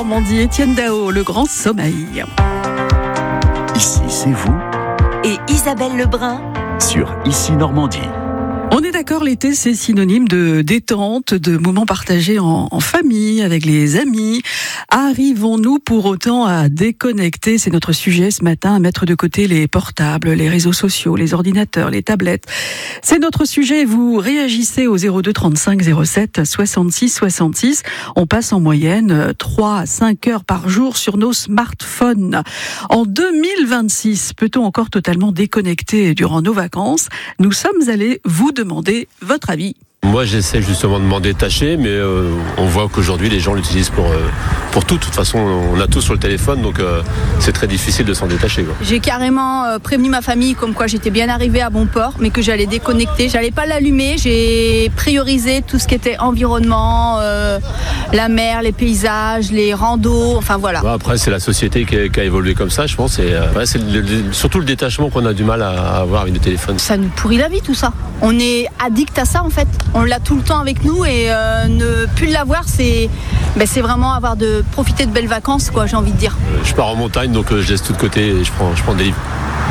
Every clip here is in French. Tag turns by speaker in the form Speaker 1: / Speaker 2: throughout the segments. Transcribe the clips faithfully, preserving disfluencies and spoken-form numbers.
Speaker 1: Normandie, Étienne Dao, le grand sommeil.
Speaker 2: Ici, c'est vous.
Speaker 3: Et Isabelle Lebrun.
Speaker 2: Sur Ici Normandie.
Speaker 1: On est d'accord, l'été, c'est synonyme de détente, de moments partagés en, en famille, avec les amis. Arrivons-nous pour autant à déconnecter, c'est notre sujet ce matin, à mettre de côté les portables, les réseaux sociaux, les ordinateurs, les tablettes. C'est notre sujet, vous réagissez au zéro deux trente-cinq zéro sept soixante-six soixante-six. On passe en moyenne trois à cinq heures par jour sur nos smartphones. En deux mille vingt-six, peut-on encore totalement déconnecter durant nos vacances ? Nous sommes allés vous demander votre avis.
Speaker 4: Moi, j'essaie justement de m'en détacher, mais euh, on voit qu'aujourd'hui, les gens l'utilisent pour, euh, pour tout. De toute façon, on a tout sur le téléphone, donc euh, c'est très difficile de s'en détacher, quoi.
Speaker 5: J'ai carrément euh, prévenu ma famille comme quoi j'étais bien arrivée à bon port, mais que j'allais déconnecter. J'allais pas l'allumer, j'ai priorisé tout ce qui était environnement, euh, la mer, les paysages, les randos, enfin voilà.
Speaker 4: Ouais, après, c'est la société qui a, qui a évolué comme ça, je pense. Et, euh, ouais, c'est le, le, surtout le détachement qu'on a du mal à, à avoir avec le téléphone.
Speaker 5: Ça nous pourrit la vie, tout ça. On est addict à ça, en fait. On l'a tout le temps avec nous et euh, ne plus l'avoir, c'est, ben, c'est vraiment avoir de profiter de belles vacances, quoi, j'ai envie de dire.
Speaker 4: Euh, je pars en montagne, donc euh, je laisse tout de côté et je prends, je prends des livres.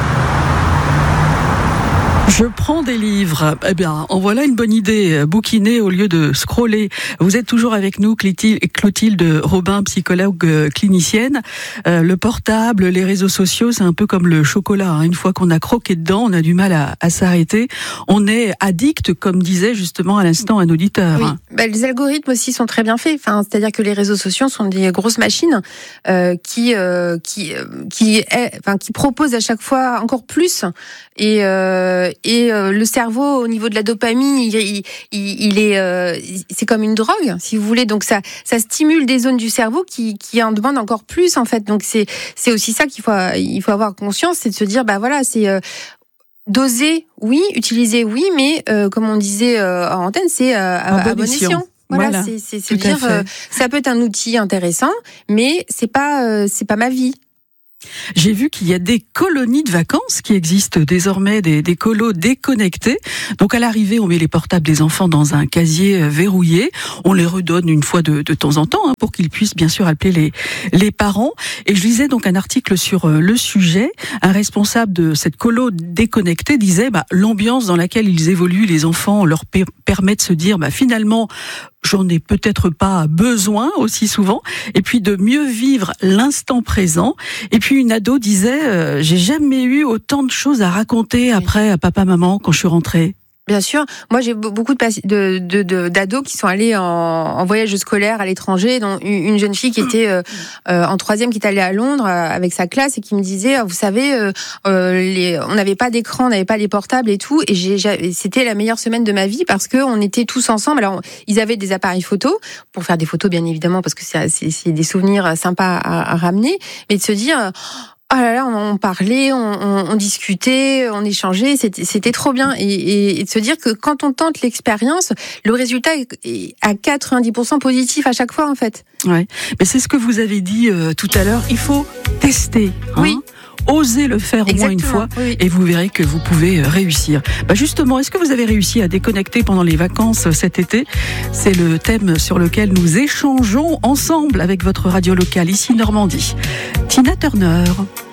Speaker 1: Je prends des livres. Eh bien, en voilà une bonne idée. Bouquiner au lieu de scroller. Vous êtes toujours avec nous, Clotilde Robin, psychologue clinicienne. Euh, le portable, les réseaux sociaux, c'est un peu comme le chocolat. Hein. Une fois qu'on a croqué dedans, on a du mal à, à s'arrêter. On est addict, comme disait justement à l'instant un auditeur.
Speaker 6: Oui.
Speaker 1: Hein.
Speaker 6: Bah, les algorithmes aussi sont très bien faits. Enfin, c'est-à-dire que les réseaux sociaux sont des grosses machines euh, qui euh, qui qui est, enfin qui proposent à chaque fois encore plus. Et euh, et euh, le cerveau, au niveau de la dopamine, il, il, il est, euh, c'est comme une drogue, si vous voulez. Donc ça, ça stimule des zones du cerveau qui, qui en demandent encore plus, en fait. Donc c'est, c'est aussi ça qu'il faut, il faut avoir conscience, c'est de se dire, bah voilà, c'est euh, doser, oui, utiliser, oui, mais euh, comme on disait euh, en antenne, c'est euh, à, à bon escient. Voilà, voilà, c'est, c'est, c'est dire, euh, ça peut être un outil intéressant, mais c'est pas, euh, c'est pas ma vie.
Speaker 1: J'ai vu qu'il y a des colonies de vacances qui existent désormais, des, des colos déconnectés. Donc à l'arrivée, on met les portables des enfants dans un casier verrouillé. On les redonne une fois de, de temps en temps hein, pour qu'ils puissent bien sûr appeler les, les parents. Et je lisais donc un article sur le sujet. Un responsable de cette colo déconnectée disait bah, l'ambiance dans laquelle ils évoluent, les enfants, leur per- permet de se dire bah, finalement, j'en ai peut-être pas besoin aussi souvent, et puis de mieux vivre l'instant présent. Et puis une ado disait, euh, j'ai jamais eu autant de choses à raconter après à papa, maman quand je suis rentrée.
Speaker 6: Bien sûr. Moi, j'ai beaucoup de, de, de, de d'ados qui sont allés en, en voyage scolaire à l'étranger, dont une jeune fille qui était euh, euh, en troisième, qui est allée à Londres euh, avec sa classe et qui me disait, vous savez, euh, euh, les, on n'avait pas d'écran, on n'avait pas les portables et tout, et j'ai, j'ai, c'était la meilleure semaine de ma vie parce que on était tous ensemble. Alors, ils avaient des appareils photos pour faire des photos, bien évidemment, parce que c'est, c'est, c'est des souvenirs sympas à, à ramener, mais de se dire, oh là là, on, on parlait, on, on, on discutait, on échangeait, c'était, c'était trop bien. Et, et, et de se dire que quand on tente l'expérience, le résultat est, est à quatre-vingt-dix pour cent positif à chaque fois, en fait.
Speaker 1: Ouais, mais c'est ce que vous avez dit euh, tout à l'heure, il faut tester. Hein.
Speaker 6: Oui.
Speaker 1: Osez le faire au moins une fois
Speaker 6: oui.
Speaker 1: Et vous verrez que vous pouvez réussir. Bah justement, est-ce que vous avez réussi à déconnecter pendant les vacances cet été ? C'est le thème sur lequel nous échangeons ensemble avec votre radio locale ici Normandie. Tina Turner.